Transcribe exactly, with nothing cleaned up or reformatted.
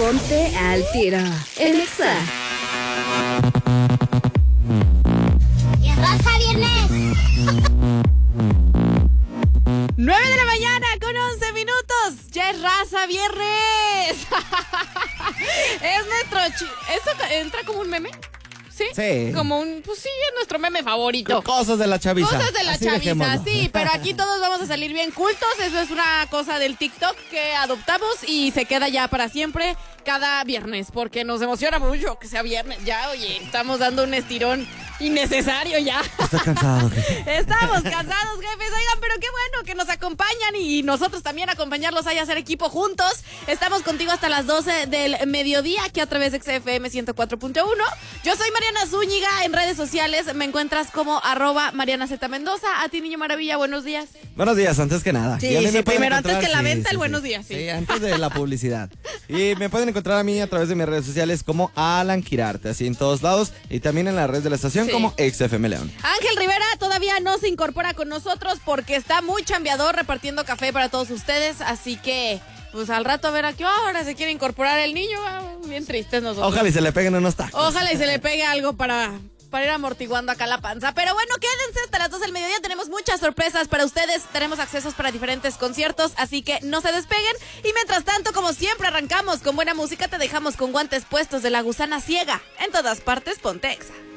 Ponte al Tiro en Exa. ¡Ya raza viernes! nueve de la mañana con once minutos. Ya es raza viernes. Es nuestro... Chi- ¿Esto entra como un meme? ¿Sí? Sí. Como un... Pues sí, es nuestro meme favorito. Cosas de la chaviza. Cosas de la Así chaviza, dejémoslo. sí, pero aquí todos vamos a salir bien cultos. Eso es una cosa del TikTok que adoptamos y se queda ya para siempre cada viernes, porque nos emociona mucho que sea viernes. Ya, oye, estamos dando un estirón innecesario ya. Está cansado, jefe. Estamos cansados, jefes. Oigan, pero qué bueno que nos acompañan y nosotros también acompañarlos ahí a hacer equipo juntos. Estamos contigo hasta las doce del mediodía aquí a través de X F M ciento cuatro punto uno. Yo soy Mariana Zúñiga. En redes sociales me encuentras como arroba Mariana Z Mendoza. A ti, Niño Maravilla, buenos días. Buenos días, antes que nada. Sí, Y a mí sí, me pueden primero antes encontrar- que la sí, venta, sí, el sí. buenos días, sí. Sí, antes de la publicidad. Y me pueden encontrar a mí a través de mis redes sociales como Alan Quirarte, así en todos lados. Y también en la red de la estación Sí. como X F M León. Ángel Rivera todavía no se incorpora con nosotros porque está muy chambeador repartiendo café para todos ustedes, así que pues al rato a ver a qué hora se quiere incorporar el niño. Ah, bien tristes nosotros. Ojalá y se le peguen unos tacos. Ojalá y se le pegue algo para, para ir amortiguando acá la panza. Pero bueno, quédense hasta las dos del mediodía. Tenemos muchas sorpresas para ustedes. Tenemos accesos para diferentes conciertos, así que no se despeguen. Y mientras tanto, como siempre, arrancamos con buena música. Te dejamos con guantes puestos de La Gusana Ciega. En todas partes, ponte Exa.